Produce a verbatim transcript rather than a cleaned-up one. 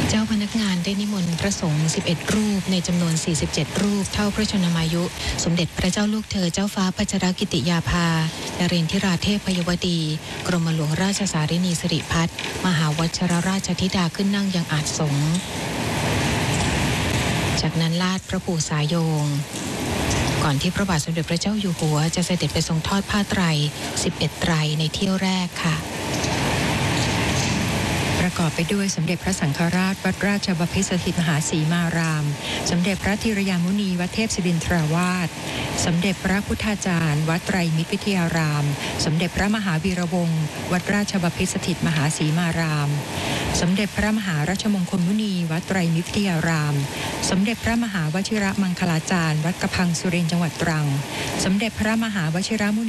เจ้าพนักงานได้นิมนต์พระสงฆ์สิบเอ็ดรูปในจำนวนสี่สิบเจ็ดรูปเท่าพระชนมายุสมเด็จพระเจ้าลูกเธอเจ้าฟ้าพัชรกิติยาภานเรนทิราเทพยวดีกรมหลวงราชสารินีสิริพัฒน์มหาวชิรราชธิดาขึ้นนั่งยังอาจสงฆ์จากนั้นลาดพระปู่สายโยงก่อนที่พระบาทสมเด็จพระเจ้าอยู่หัวจะเสด็จไปทรงทอดผ้าไตรสิบเอ็ดไตรในเที่ยวแรกค่ะประกอบไปด้วยสมเด็จพระสังฆราชวัดราชบพิตรสถิตมหาสีมารามสมเด็จพระธีรยามุนีวัดเทพศิรินทราวาสสมเด็จพระพุทธาจารย์วัดไตรมิตรวิทยารามสมเด็จพระมหาวีระวงศ์วัดราชบพิตรสถิตมหาสีมารามสมเด็จพระมหาราชมงคลมุนีวัดไตรมิตรวิทยารามสมเด็จพระมหาวชิรมังคลาจารย์วัดกระพังสุรินทร์จังหวัดตรังสมเด็จพระมหาวชิรมุนี